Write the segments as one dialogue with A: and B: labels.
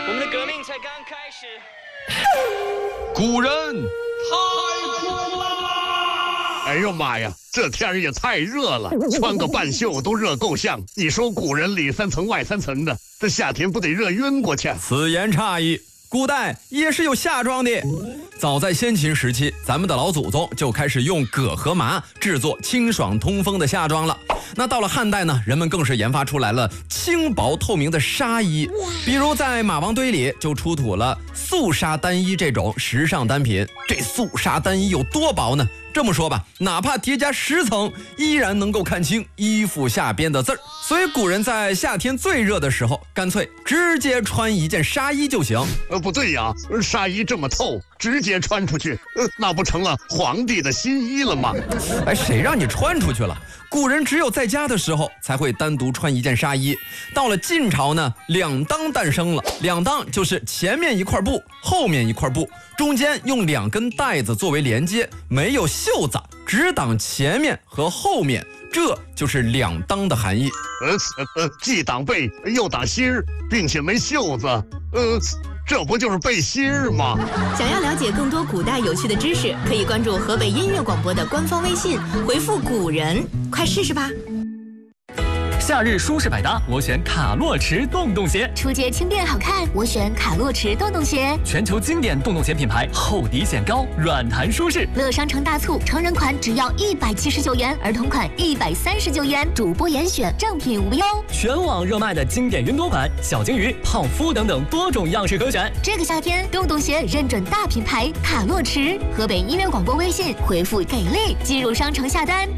A: 我们的革命才刚开始。
B: 古人太苦了！
C: 哎呦妈呀，这天儿也太热了，穿个半袖都热够呛。你说古人里三层外三层的，这夏天不得热晕过去？
B: 此言差矣，古代也是有夏装的。早在先秦时期，咱们的老祖宗就开始用葛和麻制作清爽通风的夏装了。那到了汉代呢，人们更是研发出来了轻薄透明的纱衣，比如在马王堆里就出土了素纱单衣这种时尚单品。这素纱单衣有多薄呢？这么说吧，哪怕叠加10层，依然能够看清衣服下边的字儿。所以古人在夏天最热的时候，干脆直接穿一件纱衣就行。
C: 不对呀，纱衣这么透，直接穿出去，那不成了皇帝的新衣了吗？
B: 哎，谁让你穿出去了？古人只有在家的时候才会单独穿一件纱衣。到了晋朝呢，两裆诞生了。两裆就是前面一块布，后面一块布，中间用2根带子作为连接，没有袖子，只挡前面和后面，这就是两裆的含义。
C: 既挡背又挡心儿，并且没袖子，这不就是背心儿吗？
D: 想要了解更多古代有趣的知识，可以关注河北音乐广播的官方微信，回复古人，快试试吧。
E: 夏日舒适百搭，我选卡洛驰洞洞鞋。
F: 出街轻便好看，我选卡洛驰洞洞鞋。
E: 全球经典洞洞鞋品牌，厚底显高，软弹舒适。
F: 乐商城大促，成人款只要179元，儿童款139元，主播严选，正品无忧。
E: 全网热卖的经典云朵款、小金鱼、泡芙等等多种样式可选。
F: 这个夏天，洞洞鞋认准大品牌卡洛驰。河北音乐广播微信回复给力，进入商城下单。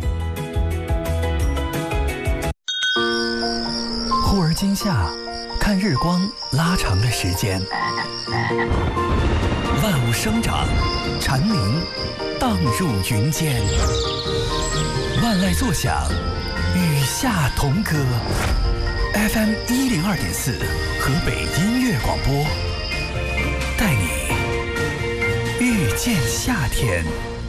G: 忽而今夏，看日光拉长了时间，万物生长，蝉鸣荡入云间，万籁作响，与夏同歌。FM 102.4，河北音乐广播，带你遇见夏天。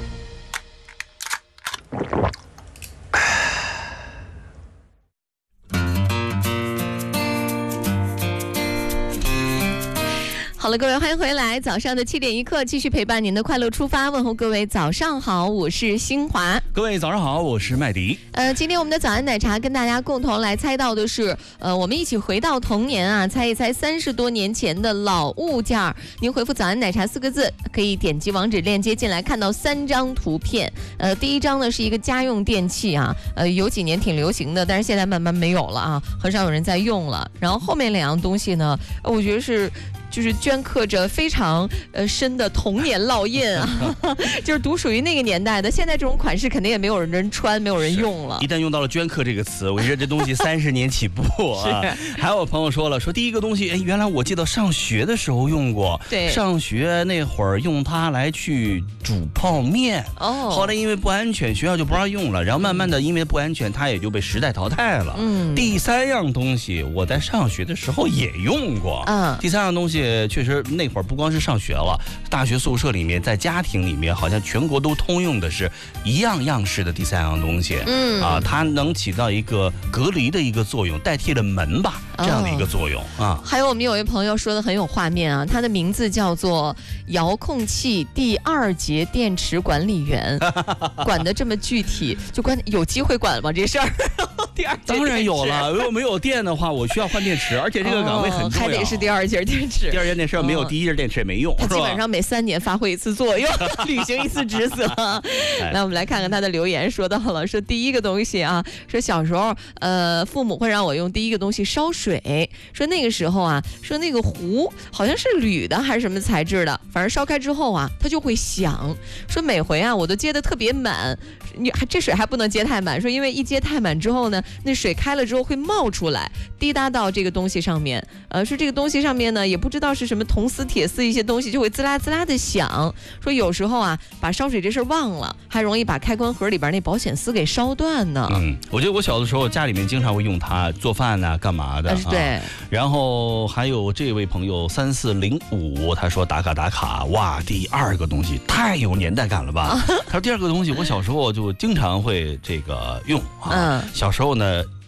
D: 好了，各位欢迎回来，早上的7点1刻，继续陪伴您的快乐出发，问候各位早上好，我是新华。
H: 各位早上好，我是麦迪。
D: 今天我们的早安奶茶跟大家共同来猜到的是，我们一起回到童年啊，猜一猜30多年前的老物件。您回复早安奶茶4个字，可以点击网址链接进来，看到3张图片。第一张呢是一个家用电器啊，有几年挺流行的，但是现在慢慢没有了啊，很少有人在用了。然后后面2样东西呢，我觉得就是镌刻着非常深的童年烙印啊，就是独属于那个年代的。现在这种款式肯定也没有人穿，没有人用了。
H: 一旦用到了镌刻这个词，我觉得这东西30年起步啊。还有朋友说第一个东西，原来我记得上学的时候用过，
D: 对，
H: 上学那会儿用它来去煮泡面。后来因为不安全，学校就不让用了，然后慢慢的因为不安全，它也就被时代淘汰了。第3样东西我在上学的时候也用过。第3样东西确实那会儿不光是上学了，大学宿舍里面，在家庭里面，好像全国都通用的是一样样式的第3样东西。它能起到一个隔离的一个作用，代替了门吧这样的一个作用啊。
D: 还有我们有位朋友说的很有画面啊，他的名字叫做遥控器第2节电池管理员，管得这么具体，就有机会管吗这事儿？第2节
H: 当然有了，如果没有电的话，我需要换电池，而且这个岗位很重要，
D: 还得是第2节电池。
H: 第2节电池要没有第1节电池也没用，
D: 它基本上每3年发挥1次作用，履行1次职责。来，我们来看看他的留言，说到了说第一个东西啊，说小时候父母会让我用第一个东西烧水，说那个时候啊，说那个壶好像是铝的还是什么材质的，反正烧开之后啊，它就会响，说每回啊我都接得特别满，这水还不能接太满，说因为一接太满之后呢，那水开了之后会冒出来，滴答到这个东西上面，说这个东西上面呢也不知道是什么铜丝铁丝一些东西就会滋啦滋啦的响，说有时候啊把烧水这事忘了，还容易把开关盒里边那保险丝给烧断呢。
H: 我觉得我小的时候家里面经常会用它做饭啊干嘛的。
D: 对。
H: 然后还有这位朋友3405，他说打卡，哇，第2个东西太有年代感了吧？他说第2个东西我小时候就经常会这个用啊。小时候呢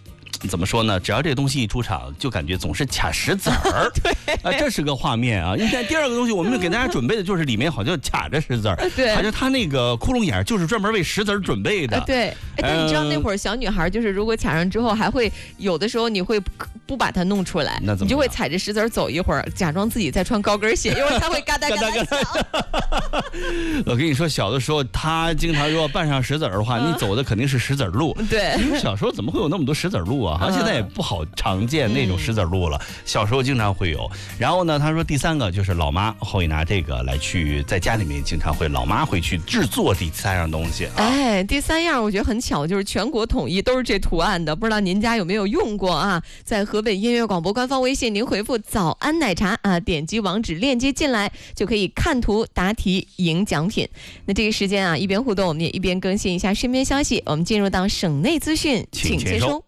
H: 怎么说呢？只要这个东西一出场，就感觉总是卡石子儿。对，这是个画面啊。你看第二个东西，我们就给大家准备的就是里面好像卡着石子儿，
D: 对，
H: 好像它那个窟窿眼就是专门为石子儿准备的。
D: 对，但你知道那会儿小女孩就是如果卡上之后，还会有的时候你会不把它弄出来，你就会踩着石子儿走一会儿，假装自己在穿高跟鞋，一会儿它会嘎哒嘎哒响。
H: 我跟你说，小的时候他经常如果绊上石子儿的话，你走的肯定是石子儿路。
D: 对，
H: 因为小时候怎么会有那么多石子儿路啊？现在也不好常见那种石子儿路了。小时候经常会有。然后呢，他说第三个就是老妈会拿这个来去在家里面经常会老妈会去制作第三样东西。
D: 第三样我觉得很巧，就是全国统一都是这图案的，不知道您家有没有用过啊？在河北音乐广播官方微信，您回复早安奶茶啊，点击网址链接进来就可以看图答题赢奖品。那这个时间啊，一边互动我们也一边更新一下身边消息。我们进入到省内资讯，请接收。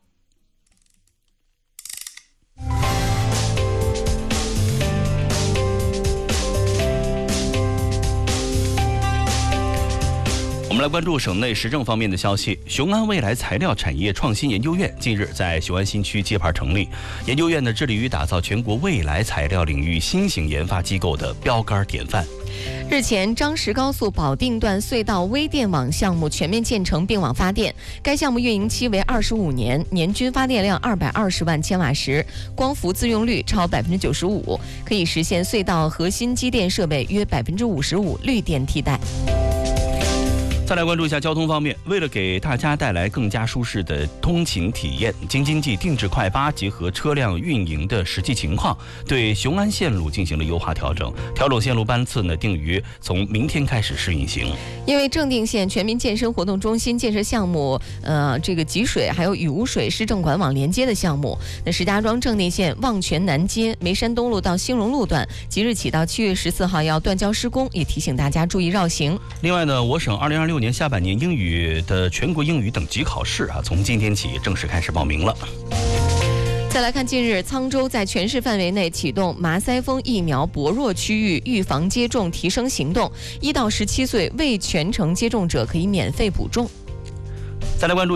H: 我们来关注省内时政方面的消息。雄安未来材料产业创新研究院近日在雄安新区揭牌成立。研究院呢，致力于打造全国未来材料领域新型研发机构的标杆典范。
D: 日前，张石高速保定段隧道微电网项目全面建成并网发电，该项目运营期为25年，年均发电量220万千瓦时，光伏自用率超95%，可以实现隧道核心机电设备约55%绿电替代。
H: 再来关注一下交通方面，为了给大家带来更加舒适的通勤体验，京津冀定制快巴结合车辆运营的实际情况，对雄安线路进行了优化调整。调整线路班次呢，定于从明天开始试运行。
D: 因为正定县全民健身活动中心建设项目，这个集水还有雨污水市政管网连接的项目，那石家庄正定县望泉南街梅山东路到兴荣路段，即日起到7月14号要断交施工，也提醒大家注意绕行。
H: 另外呢，我省2026年下半年英语的全国英语等级考试啊，从今天起正式开始报名了。
D: 再来看，近日沧州在全市范围内启动麻腮风疫苗薄弱区域预防接种提升行动，1到17岁未全程接种者可以免费补种。
H: 再来关注